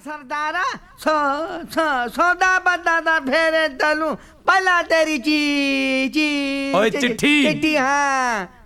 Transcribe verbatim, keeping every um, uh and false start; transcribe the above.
ਸਰਦਾਰਾ ਸੋ ਸੋ ਸੌਦਾ ਬੰਦਾ ਦਾ ਫੇਰੇ ਤੈਨੂੰ ਪਹਿਲਾਂ ਤੇਰੀ ਚੀ ਚੀ ਓਏ ਚਿੱਠੀ। ਚਿੱਠੀ ਹਾਂ